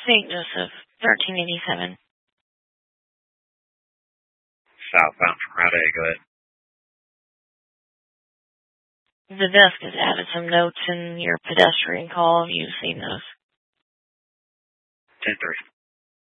St. Joseph, 1387. Southbound from Route A, go ahead. The desk has added some notes in your pedestrian call. Have you seen those? 10-3.